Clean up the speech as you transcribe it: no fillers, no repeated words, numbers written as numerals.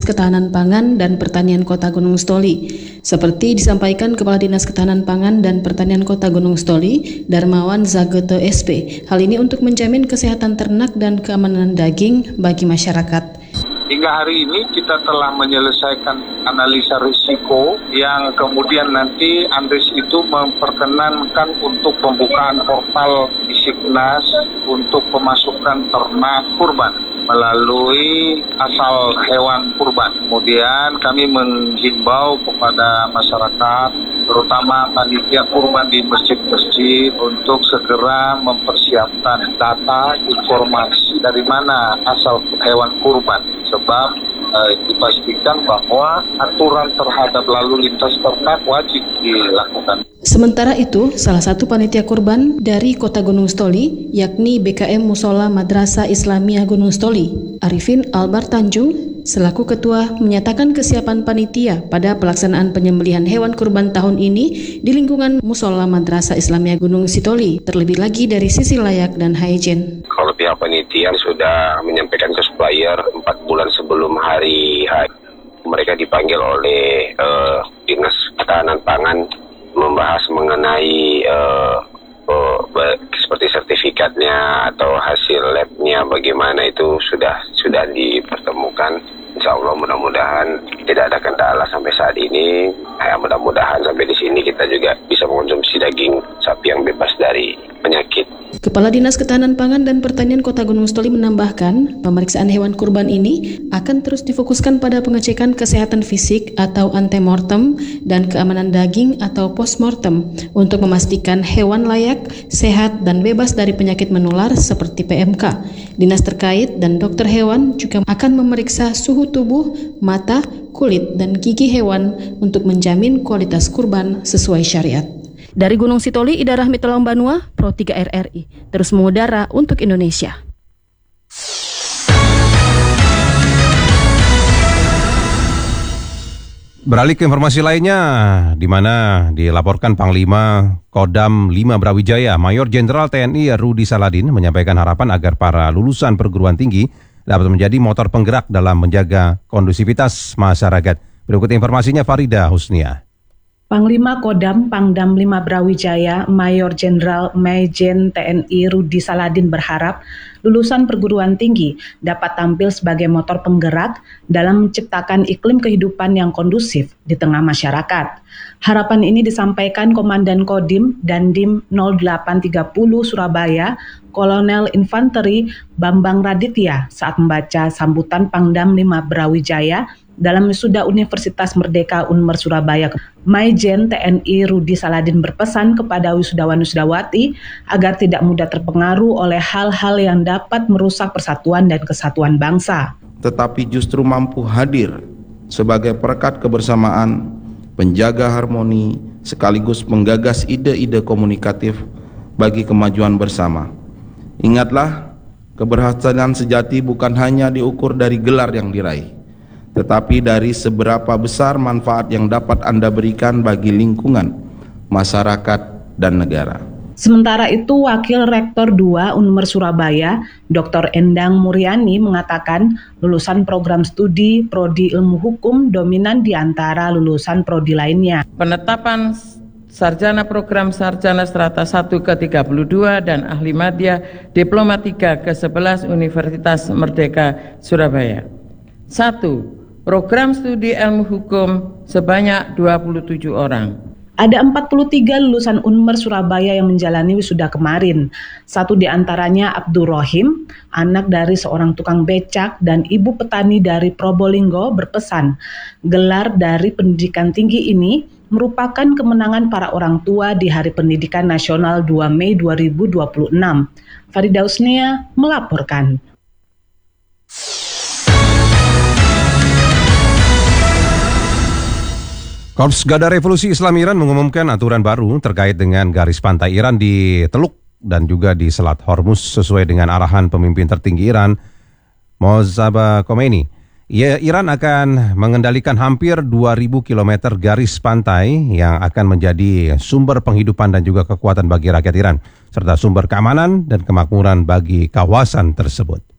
Ketahanan Pangan dan Pertanian Kota Gunung Stoli. Seperti disampaikan Kepala Dinas Ketahanan Pangan dan Pertanian Kota Gunung Stoli, Darmawan Zagete SP. Hal ini untuk menjamin kesehatan ternak dan keamanan daging bagi masyarakat. Hingga hari ini kita telah menyelesaikan analisa risiko yang kemudian nanti ANRIS itu memperkenankan untuk pembukaan portal Isiknas untuk pemasukan ternak kurban melalui asal hewan kurban. Kemudian kami menghimbau kepada masyarakat, terutama panitia kurban di masjid-masjid untuk segera mempersiapkan data informasi dari mana asal hewan kurban. Sebab dipastikan bahwa aturan terhadap lalu lintas ternak wajib dilakukan. Sementara itu, salah satu panitia kurban dari Kota Gunung Stoli, yakni BKM Musola Madrasah Islamiyah Gunung Stoli, Arifin Albar Tanjung, selaku ketua menyatakan kesiapan panitia pada pelaksanaan penyembelihan hewan kurban tahun ini di lingkungan Musola Madrasah Islamiyah Gunung Stoli, terlebih lagi dari sisi layak dan hygiene. Kalau pihak panitia sudah menyampaikan ke supplier 4 bulan sebelum hari mereka dipanggil oleh Dinas Ketahanan Pangan membahas mengenai seperti sertifikatnya atau hasil labnya bagaimana itu sudah dipertemukan. Insya Allah mudah-mudahan tidak ada kendala sampai saat ini. Mudah-mudahan sampai di sini kita juga bisa mengonsumsi daging sapi yang bebas dari penyakit. Kepala Dinas Ketahanan Pangan dan Pertanian Kota Gunung Stoli menambahkan, pemeriksaan hewan kurban ini akan terus difokuskan pada pengecekan kesehatan fisik atau antemortem dan keamanan daging atau postmortem untuk memastikan hewan layak, sehat, dan bebas dari penyakit menular seperti PMK. Dinas terkait dan dokter hewan juga akan memeriksa suhu tubuh, mata, kulit, dan gigi hewan untuk menjamin kualitas kurban sesuai syariat. Dari Gunung Sitoli, Ida Rahmi Banua, Pro 3 RRI, terus mengudara untuk Indonesia. Beralih ke informasi lainnya, di mana dilaporkan Panglima Kodam 5 Brawijaya, Mayor Jenderal TNI Rudi Saladin menyampaikan harapan agar para lulusan perguruan tinggi dapat menjadi motor penggerak dalam menjaga kondusivitas masyarakat. Berikut informasinya Farida Husnia. Panglima Kodam Pangdam 5 Brawijaya, Mayor Jenderal Maijen TNI Rudi Saladin berharap lulusan perguruan tinggi dapat tampil sebagai motor penggerak dalam menciptakan iklim kehidupan yang kondusif di tengah masyarakat. Harapan ini disampaikan Komandan Kodim Dandim 0830 Surabaya, Kolonel Infanteri Bambang Raditya saat membaca sambutan Pangdam 5 Brawijaya dalam wisuda Universitas Merdeka Unmer Surabaya. Maijen TNI Rudi Saladin berpesan kepada wisudawan-wisudawati agar tidak mudah terpengaruh oleh hal-hal yang dapat merusak persatuan dan kesatuan bangsa. Tetapi justru mampu hadir sebagai perekat kebersamaan, penjaga harmoni, sekaligus menggagas ide-ide komunikatif bagi kemajuan bersama. Ingatlah, keberhasilan sejati bukan hanya diukur dari gelar yang diraih, tetapi dari seberapa besar manfaat yang dapat Anda berikan bagi lingkungan, masyarakat, dan negara. Sementara itu, Wakil Rektor 2 Unmer Surabaya, Dr. Endang Muryani mengatakan lulusan program studi Prodi Ilmu Hukum dominan di antara lulusan prodi lainnya. Penetapan sarjana program sarjana strata 1 ke-32 dan ahli madya diploma 3 ke-11 Universitas Merdeka Surabaya. 1. Program studi ilmu hukum sebanyak 27 orang. Ada 43 lulusan Unmer Surabaya yang menjalani wisuda kemarin. Satu di antaranya Abdur Rohim, anak dari seorang tukang becak dan ibu petani dari Probolinggo, berpesan, gelar dari pendidikan tinggi ini merupakan kemenangan para orang tua di Hari Pendidikan Nasional 2 Mei 2026. Farida Husnia melaporkan. Korps Garda Revolusi Islam Iran mengumumkan aturan baru terkait dengan garis pantai Iran di Teluk dan juga di Selat Hormuz sesuai dengan arahan pemimpin tertinggi Iran, Mojtaba Khomeini. Iran akan mengendalikan hampir 2.000 km garis pantai yang akan menjadi sumber penghidupan dan juga kekuatan bagi rakyat Iran, serta sumber keamanan dan kemakmuran bagi kawasan tersebut.